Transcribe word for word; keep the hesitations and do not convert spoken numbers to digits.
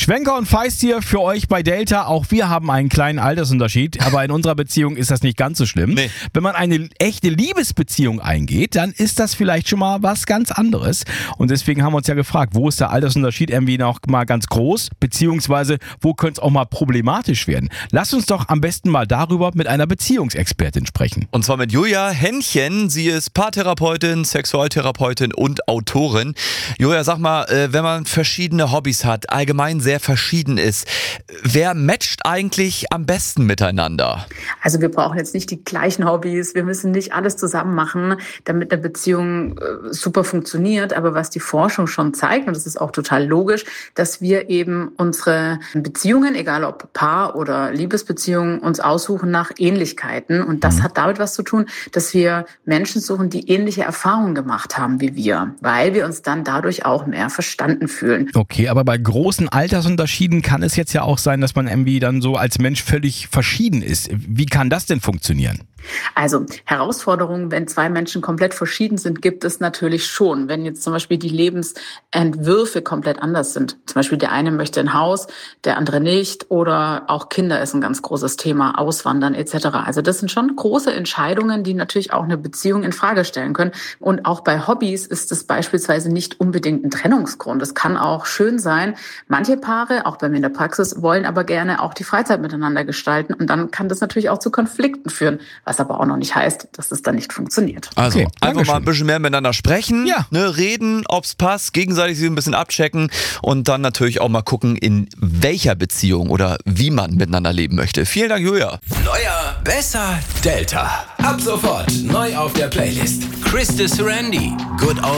Schwenker und Feist hier für euch bei Delta. Auch wir haben einen kleinen Altersunterschied, aber in unserer Beziehung ist das nicht ganz so schlimm. Nee. Wenn man eine echte Liebesbeziehung eingeht, dann ist das vielleicht schon mal was ganz anderes. Und deswegen haben wir uns ja gefragt, wo ist der Altersunterschied irgendwie noch mal ganz groß, beziehungsweise wo könnte es auch mal problematisch werden? Lasst uns doch am besten mal darüber mit einer Beziehungsexpertin sprechen. Und zwar mit Julia Henchen. Sie ist Paartherapeutin, Sexualtherapeutin und Autorin. Julia, sag mal, wenn man verschiedene Hobbys hat, allgemein sehr verschieden ist, wer matcht eigentlich am besten miteinander? Also wir brauchen jetzt nicht die gleichen Hobbys, wir müssen nicht alles zusammen machen, damit eine Beziehung äh, super funktioniert. Aber was die Forschung schon zeigt, und das ist auch total logisch, dass wir eben unsere Beziehungen, egal ob Paar- oder Liebesbeziehungen, uns aussuchen nach Ähnlichkeiten. Und das hat damit was zu tun, dass wir Menschen suchen, die ähnliche Erfahrungen gemacht haben wie wir, weil wir uns dann dadurch auch mehr verstanden fühlen. Okay, aber bei großen Altersunterschieden kann es jetzt ja auch sein, dass man irgendwie dann so als Mensch völlig verschieden ist. Wie kann das denn funktionieren? Also Herausforderungen, wenn zwei Menschen komplett verschieden sind, gibt es natürlich schon. Wenn jetzt zum Beispiel die Lebensentwürfe komplett anders sind. Zum Beispiel der eine möchte ein Haus, der andere nicht. Oder auch Kinder ist ein ganz großes Thema, Auswandern et cetera. Also das sind schon große Entscheidungen, die natürlich auch eine Beziehung in Frage stellen können. Und auch bei Hobbys ist es beispielsweise nicht unbedingt ein Trennungsgrund. Es kann auch schön sein. Manche Paare, auch bei mir in der Praxis, wollen aber gerne auch die Freizeit miteinander gestalten. Und dann kann das natürlich auch zu Konflikten führen. Was aber auch noch nicht heißt, dass es dann nicht funktioniert. Also Okay, einfach Dankeschön. mal ein bisschen mehr miteinander sprechen, Ja. ne, reden, ob's passt, gegenseitig sich ein bisschen abchecken und dann natürlich auch mal gucken, in welcher Beziehung oder wie man miteinander leben möchte. Vielen Dank, Julia. Neuer, besser, Delta. Ab sofort neu auf der Playlist. Chris de Serendy, Good Old